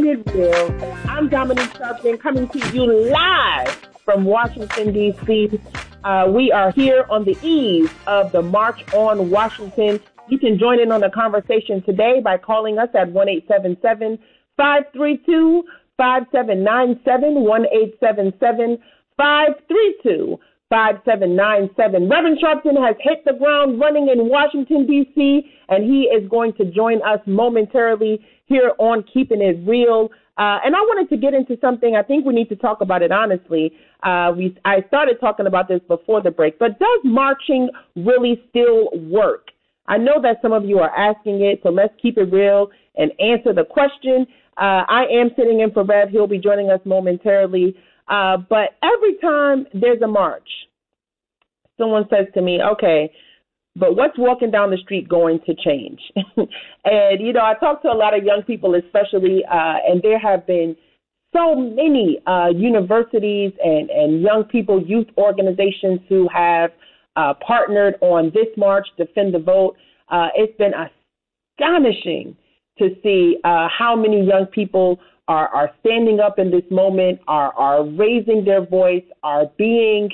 It Real. I'm Dominique Sharpton coming to you live from Washington, D.C. We are here on the eve of the March on Washington. You can join in on the conversation today by calling us at 1-877-532-5797, 1-877-532-5797. Reverend Sharpton has hit the ground running in Washington, D.C., and he is going to join us momentarily here on Keeping It Real. And I wanted to get into something. I think we need to talk about it honestly. I started talking about this before the break, but does marching really still work? I know that some of you are asking it, so let's keep it real and answer the question. I am sitting in for Rev. He'll be joining us momentarily. But every time there's a march, someone says to me, okay, but what's walking down the street going to change? And, you know, I talk to a lot of young people especially, and there have been so many universities and young people, youth organizations who have partnered on this march, Defend the Vote. It's been astonishing to see how many young people are standing up in this moment, are raising their voice, are being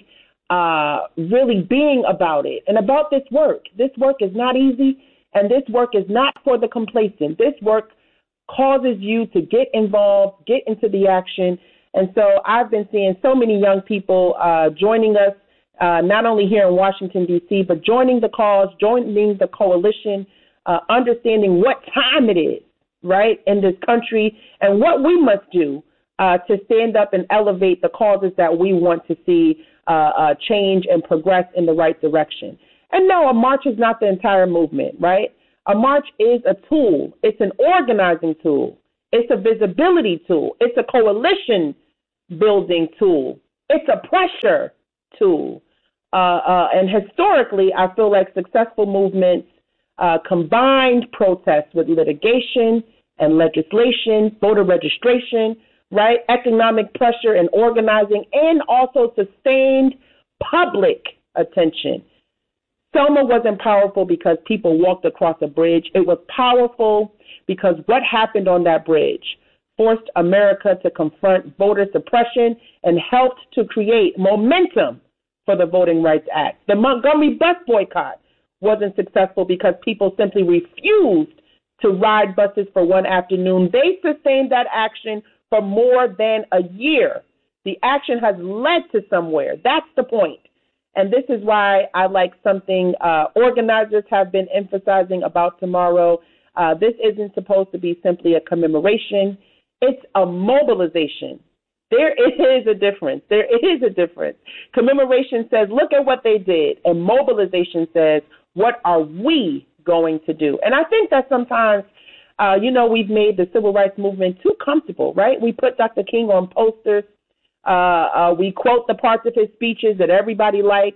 really being about it and about this work. This work is not easy, and this work is not for the complacent. This work causes you to get involved, get into the action. And so I've been seeing so many young people joining us, not only here in Washington, D.C., but joining the cause, joining the coalition, understanding what time it is, right, in this country and what we must do to stand up and elevate the causes that we want to see change and progress in the right direction. And no, a march is not the entire movement, right? A march is a tool. It's an organizing tool. It's a visibility tool. It's a coalition building tool. It's a pressure tool. And historically, I feel like successful movements combined protests with litigation and legislation, voter registration, right, economic pressure and organizing, and also sustained public attention. Selma wasn't powerful because people walked across a bridge. It was powerful because what happened on that bridge forced America to confront voter suppression and helped to create momentum for the Voting Rights Act. The Montgomery bus boycott wasn't successful because people simply refused to ride buses for one afternoon. They sustained that action for more than a year. The action has led to somewhere. That's the point. And this is why I like something organizers have been emphasizing about tomorrow. This isn't supposed to be simply a commemoration. It's a mobilization. There is a difference. There is a difference. Commemoration says, look at what they did. And mobilization says, what are we going to do? And I think that sometimes, we've made the civil rights movement too comfortable, right? We put Dr. King on posters. We quote the parts of his speeches that everybody likes.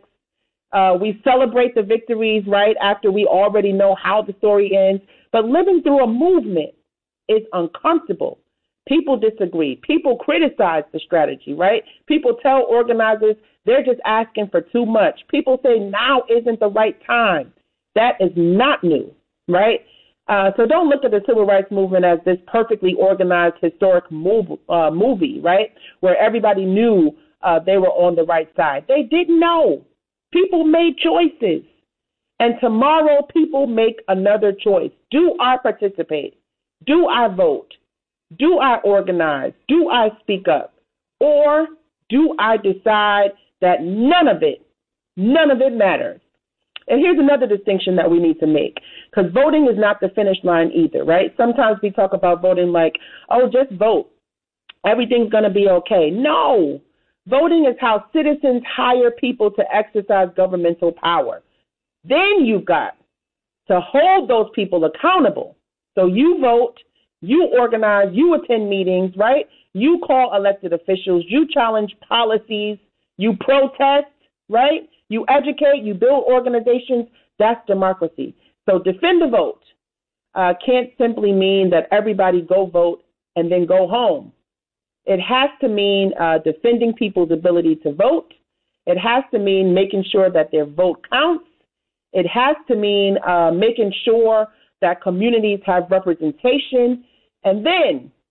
We celebrate the victories, right, after we already know how the story ends. But living through a movement is uncomfortable. People disagree. People criticize the strategy, right? People tell organizers they're just asking for too much. People say now isn't the right time. That is not new, right? So don't look at the civil rights movement as this perfectly organized historic movie, right, where everybody knew they were on the right side. They didn't know. People made choices. And tomorrow people make another choice. Do I participate? Do I vote? Do I organize? Do I speak up? Or do I decide that none of it matters? And here's another distinction that we need to make, because voting is not the finish line either, right? Sometimes we talk about voting like, oh, just vote. Everything's going to be okay. No. Voting is how citizens hire people to exercise governmental power. Then you've got to hold those people accountable. So you vote, you organize, you attend meetings, right? You call elected officials, you challenge policies, you protest, right? You educate, you build organizations. That's democracy. So defend the vote can't simply mean that everybody go vote and then go home. It has to mean defending people's ability to vote. It has to mean making sure that their vote counts. It has to mean making sure that communities have representation. And then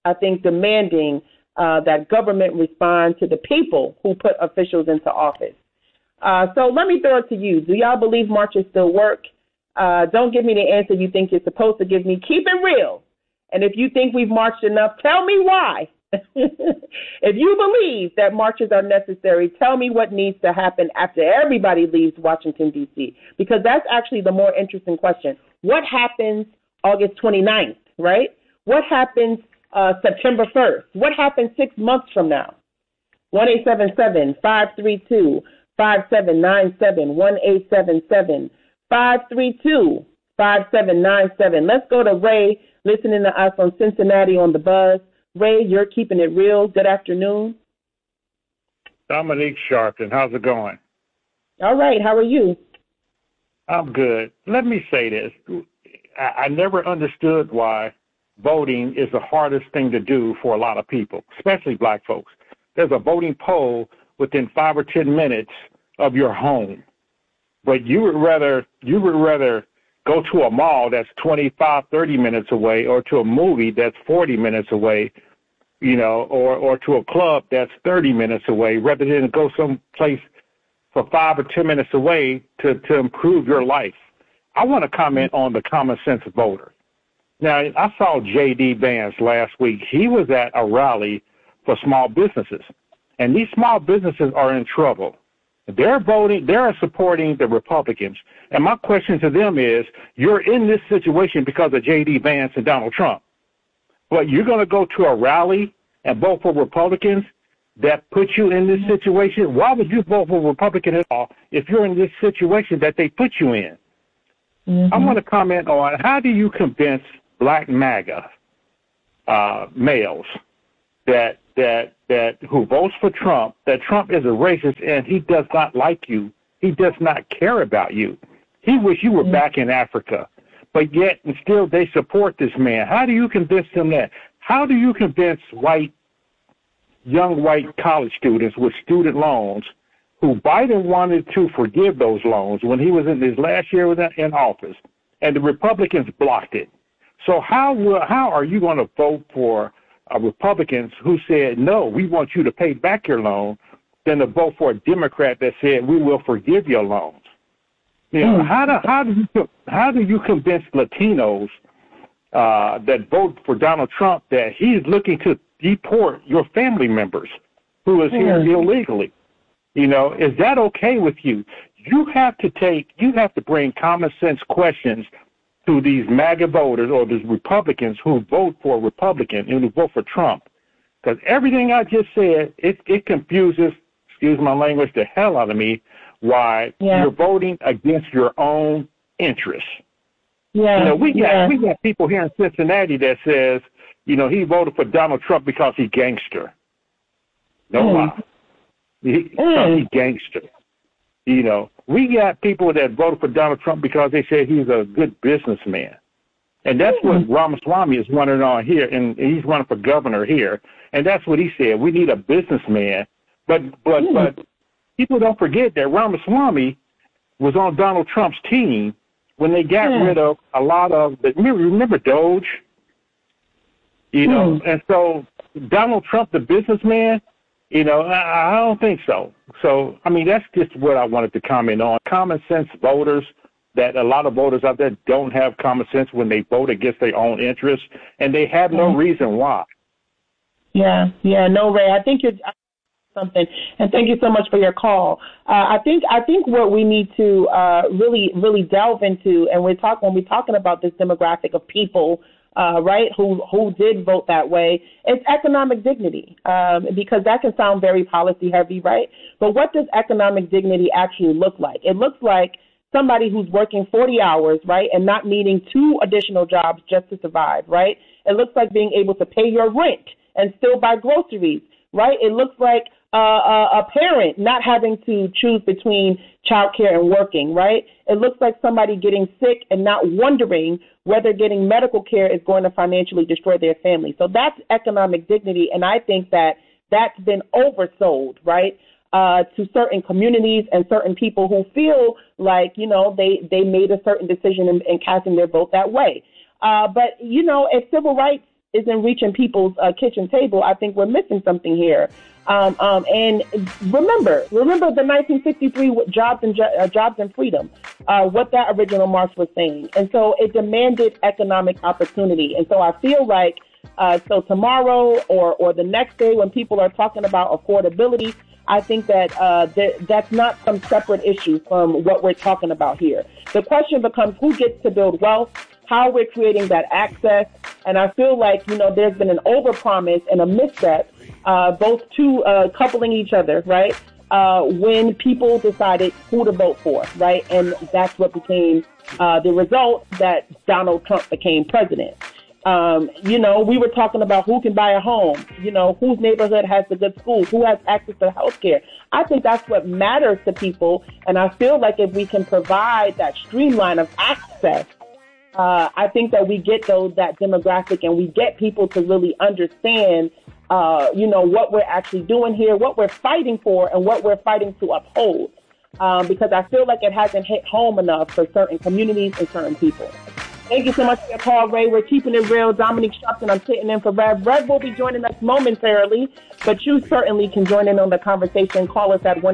I think, demanding that government respond to the people who put officials into office. So let me throw it to you. Do y'all believe marches still work? Don't give me the answer you think you're supposed to give me. Keep it real. And if you think we've marched enough, tell me why. If you believe that marches are necessary, tell me what needs to happen after everybody leaves Washington, D.C., because that's actually the more interesting question. What happens August 29th, right? What happens September 1st? What happens 6 months from now? 1-877-532-5797, 1-877-532-5797. Let's go to Ray, listening to us on Cincinnati on the Buzz. Ray, you're keeping it real. Good afternoon. Dominique Sharpton, how's it going? All right, how are you? I'm good. Let me say this. I never understood why voting is the hardest thing to do for a lot of people, especially black folks. There's a voting poll within 5 or 10 minutes of your home, but you would rather go to a mall that's 25, 30 minutes away, or to a movie that's 40 minutes away, or to a club that's 30 minutes away, rather than go someplace for 5 or 10 minutes away to improve your life. I want to comment on the common sense voter. Now, I saw J.D. Vance last week. He was at a rally for small businesses, and these small businesses are in trouble. They're supporting the Republicans. And my question to them is, you're in this situation because of J.D. Vance and Donald Trump. But you're going to go to a rally and vote for Republicans that put you in this situation? Why would you vote for Republican at all if you're in this situation that they put you in? Mm-hmm. I want to comment on, how do you convince black MAGA males that who votes for Trump, that Trump is a racist and he does not like you, he does not care about you, he wish you were back in Africa, but yet and still they support this man? How do you convince them that? How do you convince young white college students with student loans who Biden wanted to forgive those loans when he was in his last year in office, and the Republicans blocked it? So how are you going to vote for Republicans who said, no, we want you to pay back your loan, than to vote for a Democrat that said, we will forgive your loans? How do you convince Latinos that vote for Donald Trump that he's looking to deport your family members who is here illegally? Is that okay with you? You have to bring common sense questions to these MAGA voters or these Republicans who vote for a Republican and who vote for Trump. Because everything I just said, it confuses, excuse my language, the hell out of me, why you're voting against your own interests. Yeah. We got people here in Cincinnati that says, he voted for Donald Trump because he's gangster. No lie. He's gangster. We got people that voted for Donald Trump because they said he's a good businessman. And that's what Ramaswamy is running on here, and he's running for governor here. And that's what he said. We need a businessman. But people don't forget that Ramaswamy was on Donald Trump's team when they got rid of a lot of remember Doge? And so Donald Trump, the businessman, I don't think so. So, that's just what I wanted to comment on. Common sense voters, that a lot of voters out there don't have common sense when they vote against their own interests, and they have no reason why. No, Ray, I think you're something, and thank you so much for your call. I think what we need to really delve into, and when we're talking about this demographic of people, right, who did vote that way, it's economic dignity, because that can sound very policy heavy, right? But what does economic dignity actually look like? It looks like somebody who's working 40 hours, right, and not needing 2 additional jobs just to survive, right? It looks like being able to pay your rent and still buy groceries, right? It looks like a parent not having to choose between childcare and working, right? It looks like somebody getting sick and not wondering whether getting medical care is going to financially destroy their family. So that's economic dignity, and I think that's been oversold, right, to certain communities and certain people who feel like, they made a certain decision in casting their vote that way. But if civil rights isn't reaching people's kitchen table, I think we're missing something here. And remember the 1963 Jobs and Freedom, what that original march was saying. And so it demanded economic opportunity. And so I feel like, so tomorrow or the next day when people are talking about affordability, I think that that's not some separate issue from what we're talking about here. The question becomes who gets to build wealth, how we're creating that access. And I feel like, there's been an overpromise and a misstep, both two coupling each other, right? When people decided who to vote for, right? And that's what became the result that Donald Trump became president. We were talking about who can buy a home, whose neighborhood has the good schools, who has access to health care. I think that's what matters to people. And I feel like if we can provide that streamline of access, I think that we get that demographic and we get people to really understand, what we're actually doing here, what we're fighting for and what we're fighting to uphold. Because I feel like it hasn't hit home enough for certain communities and certain people. Thank you so much for your call, Ray. We're keeping it real. Dominique Sharpton, I'm sitting in for Rev. Rev will be joining us momentarily, but you certainly can join in on the conversation. Call us at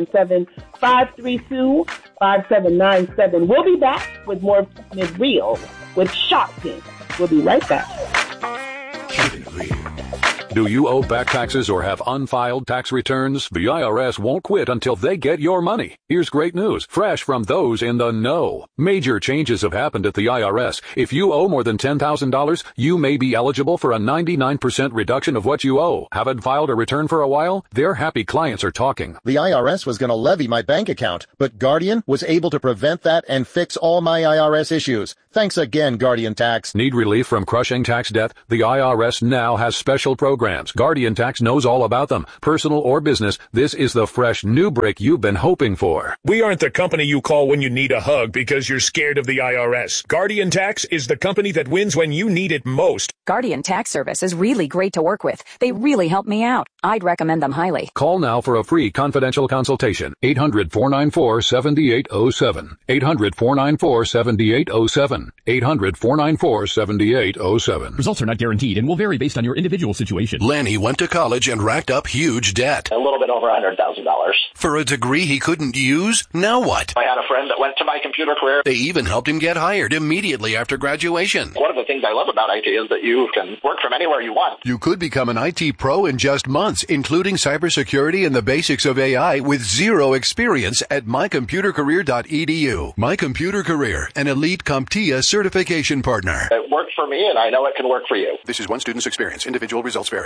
1-877-532-5797. We'll be back with more of Keeping It Real with Sharpton. We'll be right back. Keep it real. Do you owe back taxes or have unfiled tax returns? The IRS won't quit until they get your money. Here's great news, fresh from those in the know. Major changes have happened at the IRS. If you owe more than $10,000, you may be eligible for a 99% reduction of what you owe. Haven't filed a return for a while? Their happy clients are talking. The IRS was going to levy my bank account, but Guardian was able to prevent that and fix all my IRS issues. Thanks again, Guardian Tax. Need relief from crushing tax debt? The IRS now has special programs. Guardian Tax knows all about them. Personal or business, this is the fresh new break you've been hoping for. We aren't the company you call when you need a hug because you're scared of the IRS. Guardian Tax is the company that wins when you need it most. Guardian Tax Service is really great to work with. They really help me out. I'd recommend them highly. Call now for a free confidential consultation. 800-494-7807. 800-494-7807. 800-494-7807. Results are not guaranteed and will vary based on your individual situation. Lanny went to college and racked up huge debt. A little bit over $100,000. For a degree he couldn't use? Now what? I had a friend that went to My Computer Career. They even helped him get hired immediately after graduation. One of the things I love about IT is that you can work from anywhere you want. You could become an IT pro in just months, including cybersecurity and the basics of AI with zero experience at mycomputercareer.edu. My Computer Career, an elite CompTIA certification partner. It worked for me, and I know it can work for you. This is one student's experience. Individual results vary.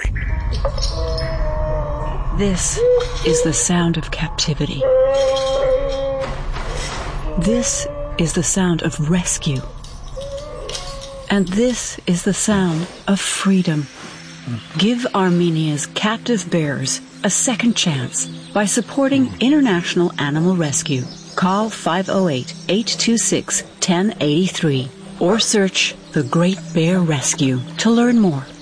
This is the sound of captivity. This is the sound of rescue. And this is the sound of freedom. Give Armenia's captive bears a second chance by supporting International Animal Rescue. Call 508-826-1083 or search The Great Bear Rescue to learn more.